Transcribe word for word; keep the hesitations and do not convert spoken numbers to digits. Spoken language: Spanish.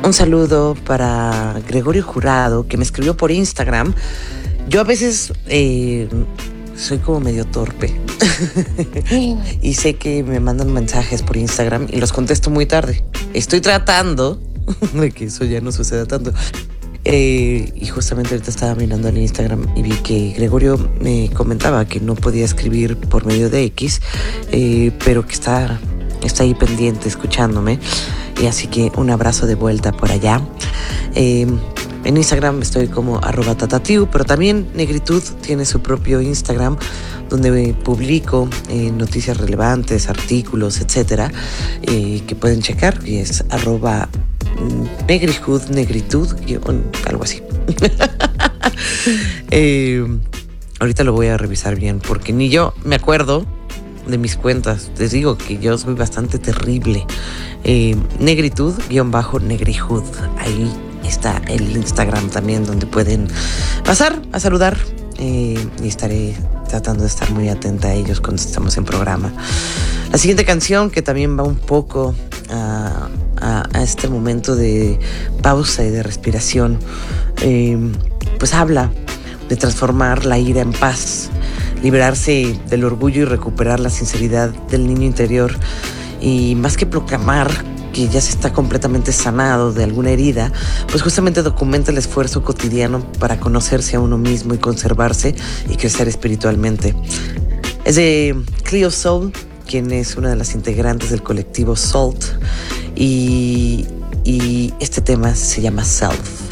Un saludo para Gregorio Jurado, que me escribió por Instagram. Yo a veces eh, soy como medio torpe y sé que me mandan mensajes por Instagram y los contesto muy tarde. Estoy tratando de que eso ya no suceda tanto. Eh, y justamente ahorita estaba mirando en Instagram y vi que Gregorio me comentaba que no podía escribir por medio de X, eh, pero que está, está ahí pendiente escuchándome. Y así que un abrazo de vuelta por allá. Eh, en Instagram estoy como arroba tatatiu, pero también Negritud tiene su propio Instagram donde publico eh, noticias relevantes, artículos, etcétera, eh, que pueden checar, y es arroba Negritud, negritud, algo así. eh, ahorita lo voy a revisar bien porque ni yo me acuerdo de mis cuentas. Les digo que yo soy bastante terrible. Eh, negritud, guión bajo, negrijud. Ahí está el Instagram también donde pueden pasar a saludar. Eh, y estaré tratando de estar muy atenta a ellos cuando estamos en programa. La siguiente canción, que también va un poco a, a, a este momento de pausa y de respiración, eh, pues habla de transformar la ira en paz, liberarse del orgullo y recuperar la sinceridad del niño interior. Y más que proclamar que ya se está completamente sanado de alguna herida, pues justamente documenta el esfuerzo cotidiano para conocerse a uno mismo y conservarse y crecer espiritualmente. Es de Cleo Sol, quien es una de las integrantes del colectivo Salt, y, y este tema se llama Self.